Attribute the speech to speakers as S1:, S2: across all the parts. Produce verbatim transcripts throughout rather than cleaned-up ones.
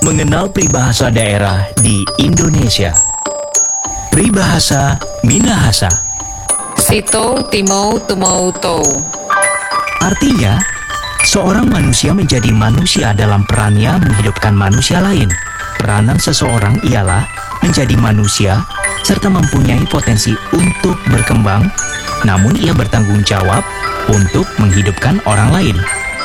S1: Mengenal peribahasa daerah di Indonesia. Peribahasa Minahasa.
S2: Sito Timau Tumau Tou.
S1: Artinya, seorang manusia menjadi manusia dalam perannya menghidupkan manusia lain. Peranan seseorang ialah menjadi manusia serta mempunyai potensi untuk berkembang, namun ia bertanggung jawab untuk menghidupkan orang lain.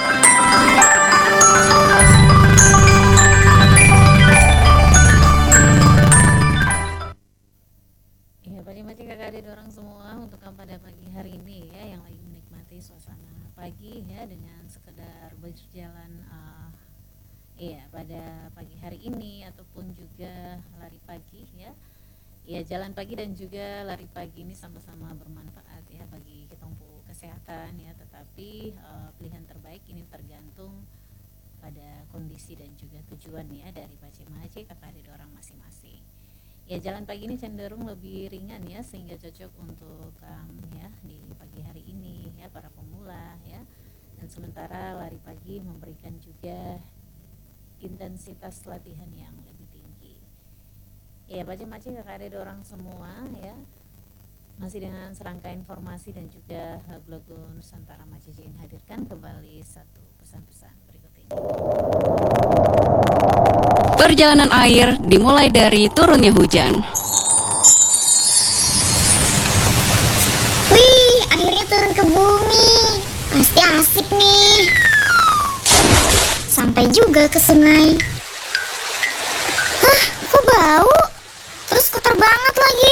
S3: Ya, Pak Dimati, kakak adik orang semua, untuk yang pada pagi hari ini ya, yang lagi menikmati suasana pagi ya dengan sekedar berjalan uh, ya pada pagi hari ini ataupun juga lari pagi ya. Ya, jalan pagi dan juga lari pagi ini sama-sama bermanfaat ya bagi kita untuk kesehatan ya, tetapi uh, pilihan terbaik ini tergantung pada kondisi dan juga tujuan ya dari Pak Cimaci, kakak adik orang masing-masing. Ya, jalan pagi ini cenderung lebih ringan ya, sehingga cocok untuk um, ya di pagi hari ini ya para pemula ya. Dan sementara lari pagi memberikan juga intensitas latihan yang lebih tinggi. Ya, Pak Cimaci, kakak adik orang semua ya, masih dengan serangkaian informasi dan juga lagu-lagu Nusantara Macicin hadirkan kembali satu pesan-pesan berikut ini.
S2: Perjalanan air dimulai dari turunnya hujan.
S4: Wih, akhirnya turun ke bumi. Pasti asik nih. Sampai juga ke sungai. Hah, kok bau? Terus kotor banget lagi.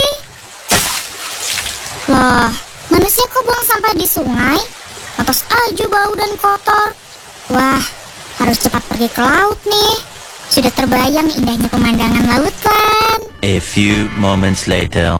S4: Wah, manusia kok buang sampah di sungai? Atas aja bau dan kotor. Wah, harus cepat pergi ke laut nih. Sudah terbayang indahnya pemandangan laut kan?
S5: A few moments later.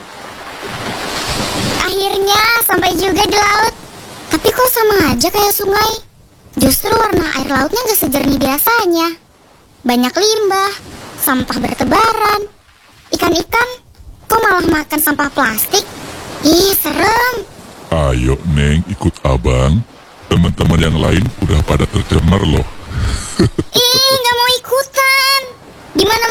S4: Akhirnya sampai juga di laut. Tapi kok sama aja kayak sungai? Justru warna air lautnya gak sejernih biasanya. Banyak limbah, sampah bertebaran. Ikan-ikan kok malah makan sampah plastik? Ih, serem.
S6: Ayo Neng, ikut abang. Teman-teman yang lain udah pada tercemar loh.
S4: Ih, gak mau ikutan. Gimana